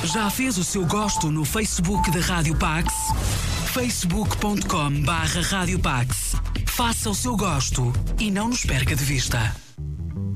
Já fez o seu gosto no Facebook da Rádio Pax? facebook.com/Rádio Pax. Faça o seu gosto e não nos perca de vista.